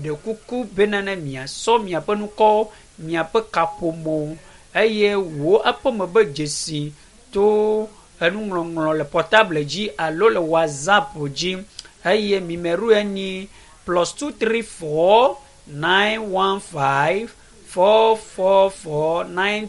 de kuku benana mia so mia penuko mia pe kapomo eye wo apo me be jesi to enunglonglo le portable ji alo le WhatsApp ji eye numéro eni +234 915 444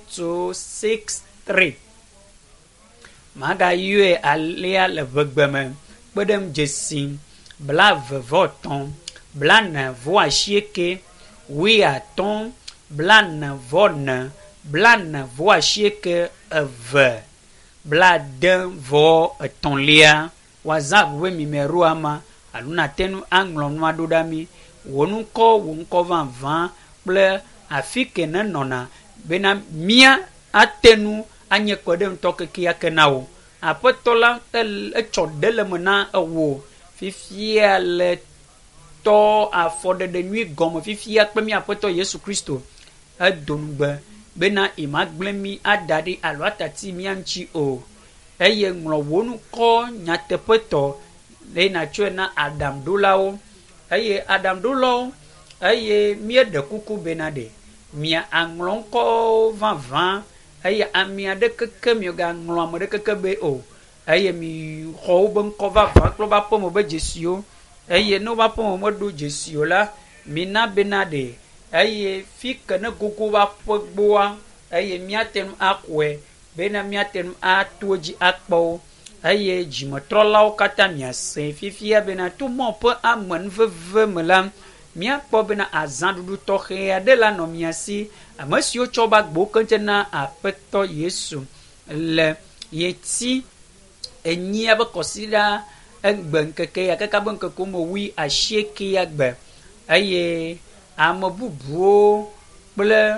9263 maga yue alia le vegbeme bedem jesi bla vevoton bla na vo ashieke wi aton bla na vona bla na vo ashieke eve bla de vo etonlia WhatsApp we numéro ama aluna tenu anglon no adodami wonunko van van ple afike na nona bena mia atenu anye kodem toke kia kenao apotola el chodele mena awo fifia le to afode de nuit gomo fifia pemi apoto Yesu Kristo adonugbe bena imagblemi adadi alwatati mianchi o eye nglo wonu ko nyatepeto le na chwena Adam Dolao eye Adam Dolao eye mie de kuku benade mia anglon ko van eye amia de keke mi ga nglo am de keke be o eye mi ho ben ko van klo ba po mo be jesio eye no ba po mo do jesio la mina benade eye fika na kuku ba po boa eye mia tem akwe bena mia tem atoji akpo eye jimotrolaw kata mia se fifia bena tout mon pe amen veve melam mia po bena azandudu tohe de la no mia si amasio choba gbo kantena apeto Yesu le yeti enyi aba kosida egben keke ya kaka ben keko mo wi asheke ya gbe eye amobubuo ple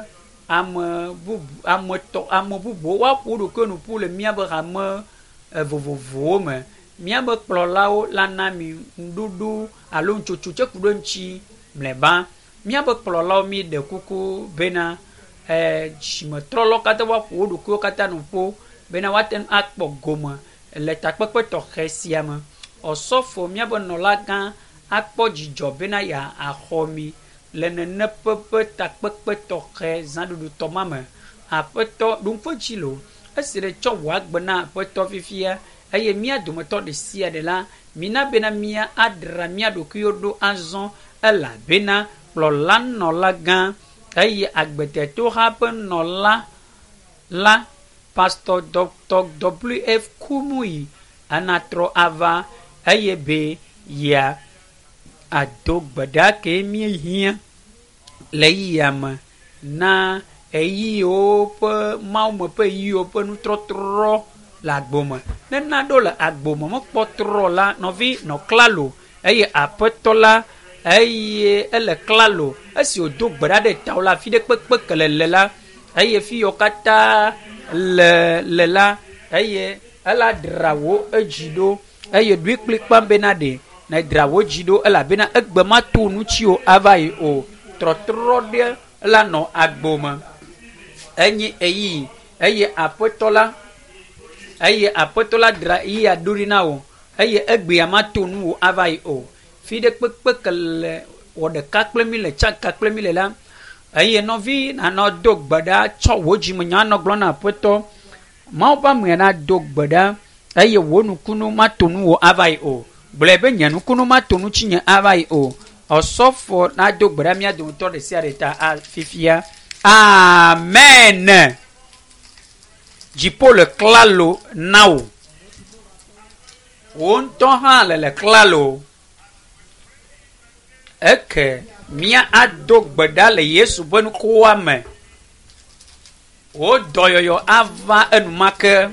amobubuo wa pudu konu pule mia ba rame vovovo me mia be kplolao lana mi ndudu alo nchochu chekudo nchi mleba mia be kplolao mi de kuku bena chimetrolo kata wa pudu ko kata nupo bena waten akpo goma le takpekpe to khesiama osofo mia be nolaga akpo jijo bena ya ahomi le nene pepe takpekpe to khe zandudu tomame apeto dumfo chilo esire cho wagbena apeto fifia eye mia dumeto de sia de la mina bena mia adra mia do kyodo azon ela bena plolan no lagan eye agbete to happen no la pastor Dr. WF Kumui anatro ava eye be ya adogbada ke mi hia le yama na eyi ope mau pe yi ope nu trotro la gboma nena do la agboma mo potro la novi no klalo eye apetola eye ele klalo esi odo gbada de taula fi de pepe kelele la eye fi okata le la eye ala drawo ejido eye dwi klikpa benade na drawo jido ela bena egbema to nu chi o avai o trotro de la no agboma enyi eyi eye apotola dra yi adurina o eye egbe amato nu avai o fi de pekpekele o de kakplemi le chakakplemi le la eye novi na no dogbada chowoji mnya no glona apoto ma oba mena dogbada eye wonu kunu matonu o avai o blebe nyanu kunu matonu chinye avai o osofo na dogbada mi adun to de siareta a fifia amen jipo le klalo now on to ha le klalo eke mia adogbada le Yesu bonu ko ame o doyoyo ava enumake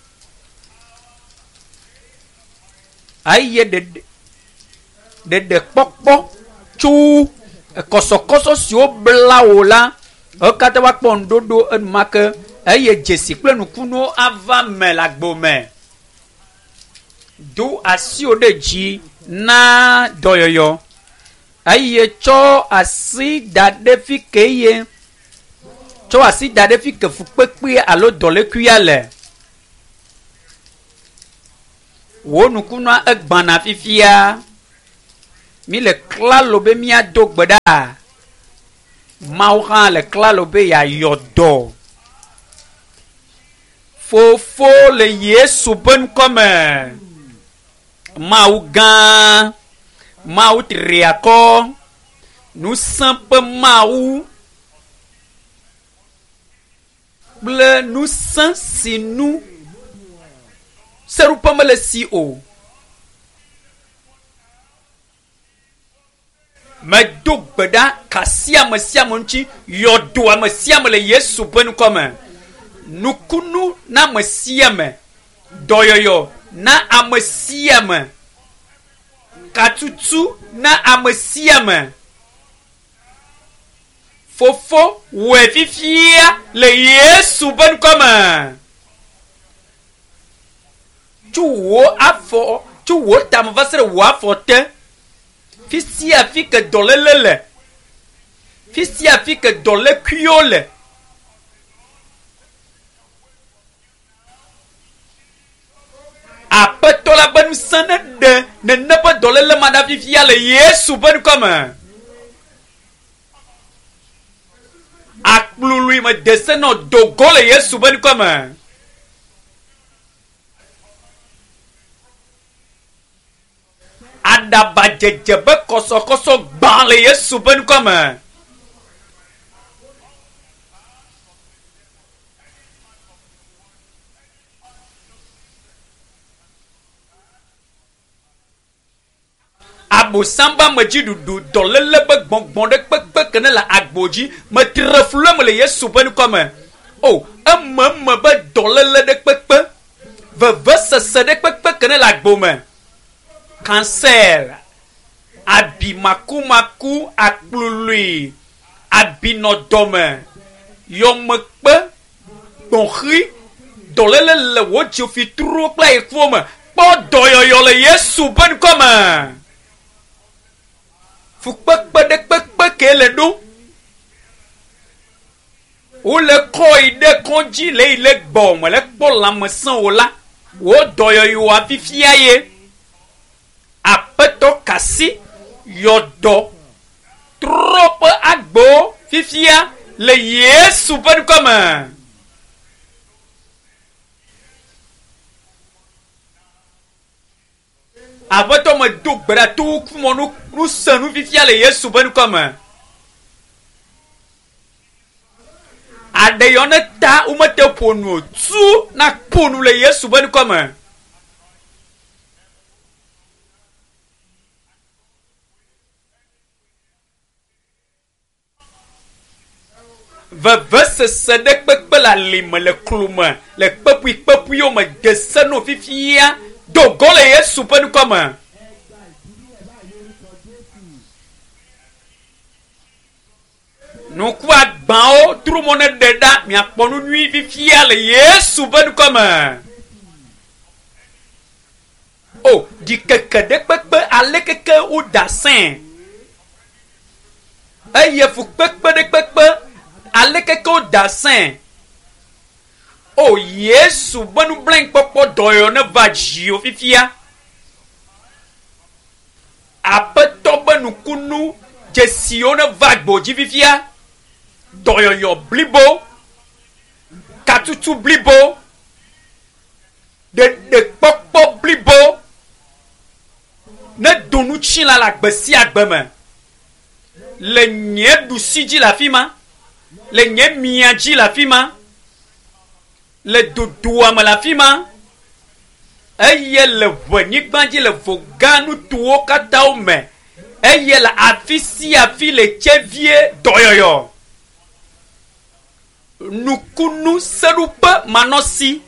aye de pokpo chu kosokoso si o blawo la o kata wa pondodo enumake aye jesi plenu kuno ava me la gbome do asi o de ji na doyoyo aye cho asi dade fi keye cho asi dade fi ke fu pepe alo dole kuyale wo nukuna egbana fifia mi le klalo be mia do gbeda mau ha le klalo be ya yodo fofo le Yesu ben comme mau gan mau triako nous simple mau ble nous sans si nous seru pas le si o ma do gbeda kasia masia monchi yodo masia le Yesu ben comme nukunu na masiame doyoyo na amasiame katutu na amasiame fofo wefifia le Yesu ben comme tu wo tam vasere wa forte fisi afike dolelele fisi afike dole kuole apeto la ben sene de ne pas dolele madafifia le Yesu ben comme akplului me deseno dogo le Yesu ben comme adaba jejebe koso gban le Yesu ben comme abo samba me ji dudu dolele be gbongbon de pepe kene la agboji me trefle me le Yesu ben comme oh me be dolele de pepe veve sese de pepe kene la agbome cancer abimakumaku akplului abinodome yomekpe bonri dolele le wojo fi tro kla ifome po doyoyo le Yesu ben comme fukpekpe de kpekpe ke le do o le ko ide konji le ile gbo mo le po la mesan o la wo doyoyo afifia ye apeto kasi yodo trop agbo fifia le Yesu ben comme apeto me do gbera tu mo nu sanu fifia le Yesu ben comme adeyone ta umete ponu tu na ponu le Yesu ben comme veve se de pepe la lime le klume le pepu yo me deseno fifia dogo le Yesu ben comme nous quoi bao tout le monde dedans mi aponu nuit fifia le Yesu ben comme oh di keke de pepe ale keke ou dasin eye fu pepe de pepe ale keke dasin oh Yesu banu blank popo doyo ne vajio fifia apeto banu kunu jesio ne vagbo ji fifia doyo yo blibo katutu blibo de popo blibo ne donu chila la gbesi agbeme le nye dusiji la fima le nye miaji la fima le duduama la fima eye le veni gbanji le voganu tuo katao me eye la afisi afi le chevie doyoyo nukunu serupe manosi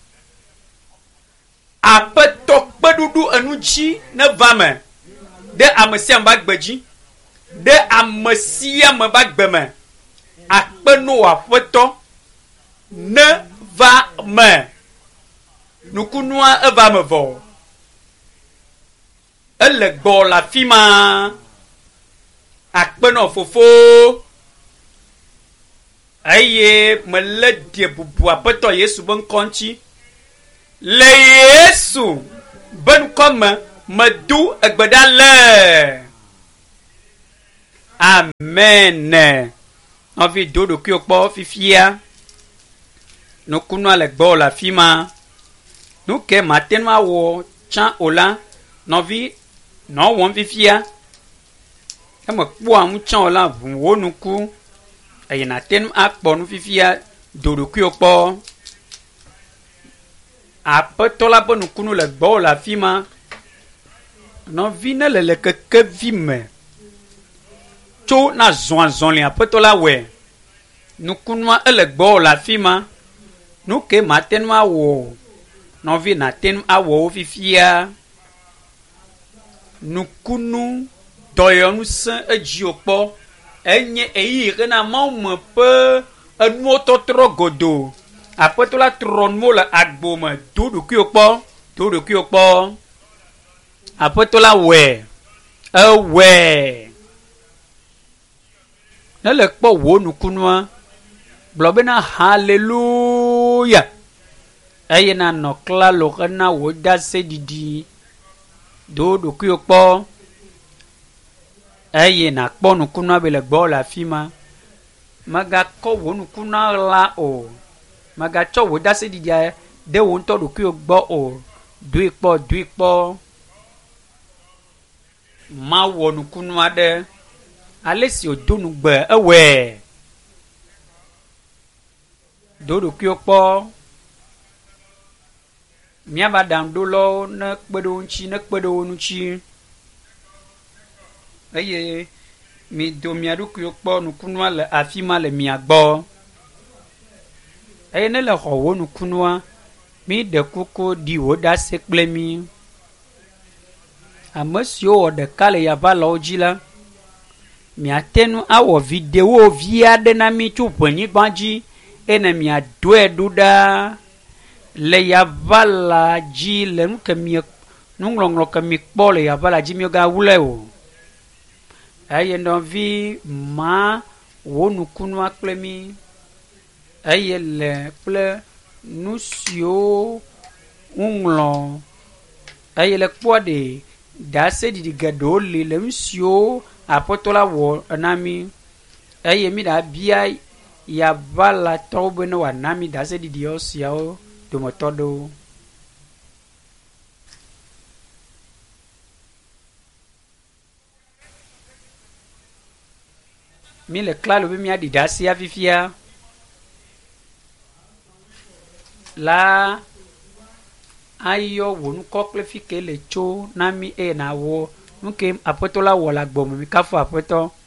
apeto pedudu anuji ne vame de amesia mbagbeji de amesia mbagbeme akpeno apeto ne va me nukunua eva me vo ele gbo la fima akpeno fofo aye mele die bubu apeto Yesu bon konchi le Yesu ben comme me dou egbeda le amen nɔvi do ɖokui kpɔ fifia nukunua le gbɔ le afi ma nu ke mate nu awɔ tsã o la nɔvi nɔwɔm fifia eme kpɔa ŋu tsã o la ʋu wo nuku eye nate nu akpɔ nu fifia do ɖokui kpɔ aƒetɔ la ƒe nukunu le gbɔ le afi ma nɔvi ne le kekevi me tso na zɔazɔli aƒetɔ la wɔe nukunua ele gbɔ le afi ma nu ke mate nu awɔ nɔvi nate nu awɔ wo fifia nukunu dɔyɔnu se edzi o kpɔ enye eyi ke na mawu me ƒe enuwo tɔtrɔ godo aƒetɔ la trɔ nuwo le agbo me do ɖokui kpɔ aƒetɔ la wɔe ewɔe ne le kpɔ wo nukunua gblɔ bena haleluya eye na nɔ klalo hena wo dase ɖiɖi do ɖokui kpɔ eye nakpɔ nukunua be le gbɔ le afi ma magakɔ wo nukunua la o magatsɔ wo dase ɖiɖia de wo ŋutɔ ɖokui gbɔ o doe kpɔ ma wɔ nukunu aɖe ale si wodo nugbe ewɔe do ɖokui kpɔ míaba aɖaŋuɖolawo ne kpe ɖe wo ŋuti eye mi do mia ɖokui kpɔ nukunua le afi ma le mia gbɔ eye ne le xɔ wo nukunua mi ɖe kuku ɖi wo ɖase kple mi ame siwo wɔ ɖeka le yavalawo dzi la miate nu awɔ video vi aɖe na mi tso ʋenyigba dzi ene miadoe ɖo ɖa le yavala dzi le nuŋlɔŋlɔ ke mi kpɔ le yavala dzi miogawlɔe o eye nɔvi ma wo nukunua kple mi eye le kple nu siwo ŋuŋlɔ eye le kpɔ ɖe dase ɖiɖi geɖewo li le nu siwo aƒetɔ la wɔ na mi eye mi ɖa bia yavalatɔwo be ne wòana mi dase ɖiɖi siawo dometɔ ɖewo. Mi le klalo be miaɖi ɖasea fifia la ayɔ wò nukɔ kple fi ke le tso na mi eye na wɔ nu ke aƒetɔ la wɔ le agbɔ me mi kafu aƒetɔ